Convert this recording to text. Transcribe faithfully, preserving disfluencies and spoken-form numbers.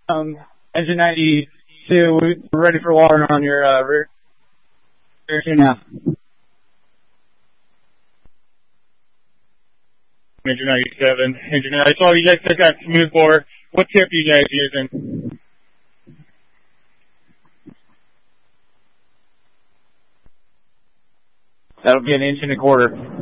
Um, engine ninety-two, we're ready for water on your uh, rear, rear two now. Engine ninety-seven, engine ninety. I saw you guys took that smooth bore. What tip are you guys using? That'll be an inch and a quarter.